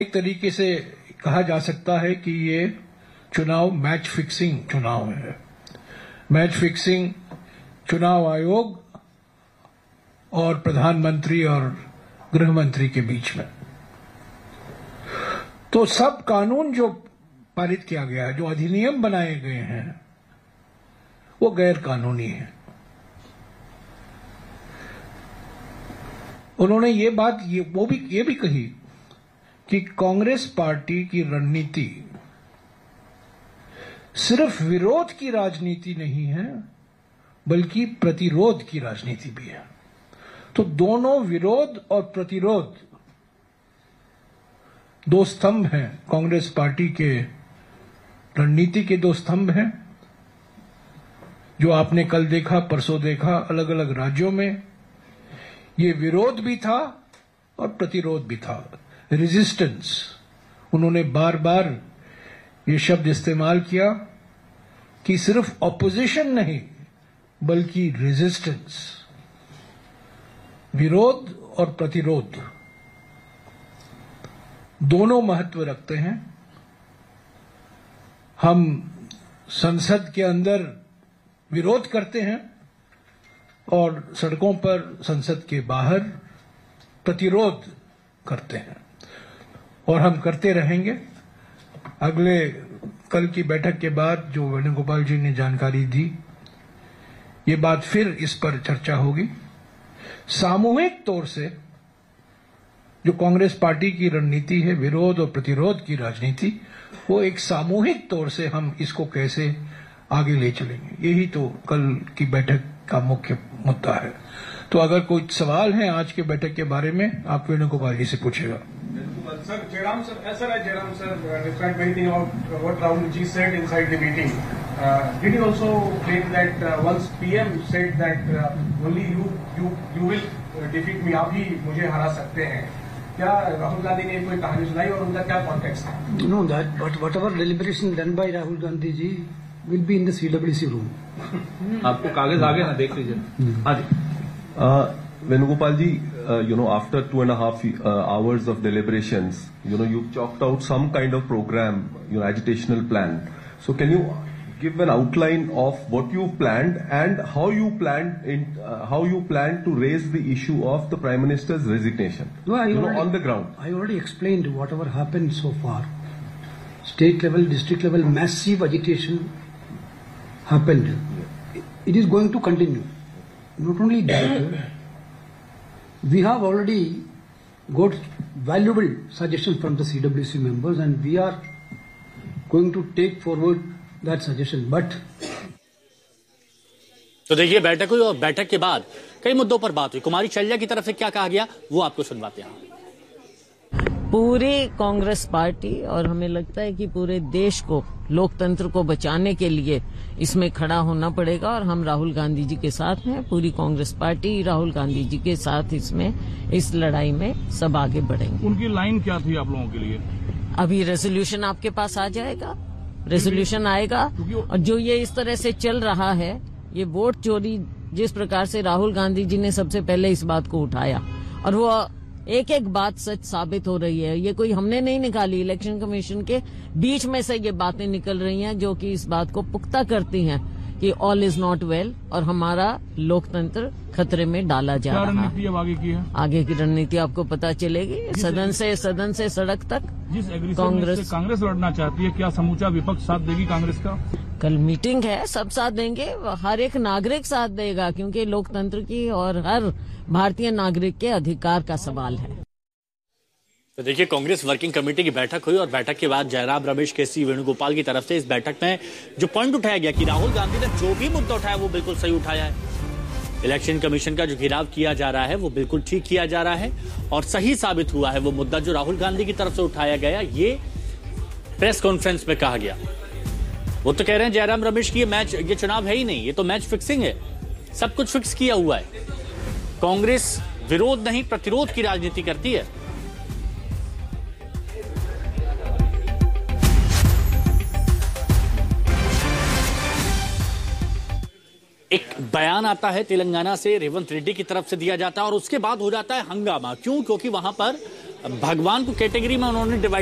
एक तरीके से कहा जा सकता है कि ये चुनाव मैच फिक्सिंग चुनाव है। मैच फिक्सिंग चुनाव आयोग और प्रधानमंत्री और गृह मंत्री के बीच में। तो सब कानून जो पारित किया गया है, जो अधिनियम बनाए गए हैं, वो गैर कानूनी है। उन्होंने ये भी कही कि कांग्रेस पार्टी की रणनीति सिर्फ विरोध की राजनीति नहीं है, बल्कि प्रतिरोध की राजनीति भी है। तो दोनों विरोध और प्रतिरोध दो स्तंभ हैं, कांग्रेस पार्टी के रणनीति के दो स्तंभ हैं, जो आपने कल देखा, परसों देखा अलग अलग राज्यों में। ये विरोध भी था और प्रतिरोध भी था, रेजिस्टेंस। उन्होंने बार बार ये शब्द इस्तेमाल किया कि सिर्फ ऑपोजिशन नहीं, बल्कि रेजिस्टेंस, विरोध और प्रतिरोध दोनों महत्व रखते हैं। हम संसद के अंदर विरोध करते हैं और सड़कों पर संसद के बाहर प्रतिरोध करते हैं, और हम करते रहेंगे। अगले कल की बैठक के बाद जो वेणुगोपाल जी ने जानकारी दी, ये बात फिर इस पर चर्चा होगी। सामूहिक तौर से जो कांग्रेस पार्टी की रणनीति है, विरोध और प्रतिरोध की राजनीति, वो एक सामूहिक तौर से हम इसको कैसे आगे ले चलेंगे, यही तो कल की बैठक का मुख्य मुद्दा है। तो अगर कोई सवाल है आज के बैठक के बारे में, आप वेणुगोपाल जी से पूछेगा। Sir, Jairam sir described many things about what Rahul ji said inside the meeting. Did he also claim that once PM said that only you will defeat me, आप ही मुझे हरा सकते हैं? क्या राहुल गांधी ने कोई कहानी सुनाई और उनका क्या कॉन्टेक्स्ट है? No, that but whatever deliberation done by Rahul Gandhi ji will be in the CWC room. आपको कागज आगे ना देख लीजिए। Venugopal ji, after 2.5 hours of deliberations, you've chalked out some kind of program, agitational plan. So can you give an outline of what you planned and how you planned to raise the issue of the Prime Minister's resignation? On the ground. I already explained whatever happened so far. State level, district level, massive agitation happened. It is going to continue. Not only that, we have already got valuable suggestions from the CWC members and we are going to take forward that suggestion. But तो देखिए, बैठक हुई और बैठक के बाद कई मुद्दों पर बात हुई। कुमारी शैलजा की तरफ से क्या कहा गया वो आपको सुनवाते हैं। पूरी कांग्रेस पार्टी और हमें लगता है कि पूरे देश को, लोकतंत्र को बचाने के लिए इसमें खड़ा होना पड़ेगा और हम राहुल गांधी जी के साथ हैं। पूरी कांग्रेस पार्टी राहुल गांधी जी के साथ इस लड़ाई में सब आगे बढ़ेंगे। उनकी लाइन क्या थी आप लोगों के लिए? अभी रेजोल्यूशन आपके पास आ जाएगा, रेजोल्यूशन आएगा। और जो ये इस तरह से चल रहा है, ये वोट चोरी, जिस प्रकार से राहुल गांधी जी ने सबसे पहले इस बात को उठाया और वो एक एक बात सच साबित हो रही है। ये कोई हमने नहीं निकाली, इलेक्शन कमीशन के बीच में से ये बातें निकल रही हैं जो कि इस बात को पुख्ता करती हैं कि ऑल इज नॉट वेल और हमारा लोकतंत्र खतरे में डाला जा रहा है। रणनीति अब आगे की है? आगे की रणनीति आपको पता चलेगी। सदन से सड़क तक जिस कांग्रेस लड़ना चाहती है, क्या समूचा विपक्ष साथ देगी कांग्रेस का? कल मीटिंग है, सब साथ देंगे, हर एक नागरिक साथ देगा, क्योंकि लोकतंत्र की और हर भारतीय नागरिक के अधिकार का सवाल है। तो देखिए, कांग्रेस वर्किंग कमेटी की बैठक हुई और बैठक के बाद जयराम रमेश, केसी वेणुगोपाल की तरफ से इस बैठक में जो पॉइंट उठाया गया कि राहुल गांधी ने जो भी मुद्दा उठाया वो बिल्कुल सही उठाया है। इलेक्शन कमीशन का जो घेराव किया जा रहा है वो बिल्कुल ठीक किया जा रहा है और सही साबित हुआ है वो मुद्दा जो राहुल गांधी की तरफ से उठाया गया। ये प्रेस कॉन्फ्रेंस में कहा गया। वो तो कह रहे हैं जयराम रमेश की ये चुनाव है ही नहीं, ये तो मैच फिक्सिंग है, सब कुछ फिक्स किया हुआ है। कांग्रेस विरोध नहीं प्रतिरोध की राजनीति करती है। एक बयान आता है तेलंगाना से, रेवंत रेड्डी की तरफ से दिया जाता है और उसके बाद हो जाता है हंगामा। क्यों? क्योंकि वहां पर भगवान को कैटेगरी में उन्होंने डिवाइड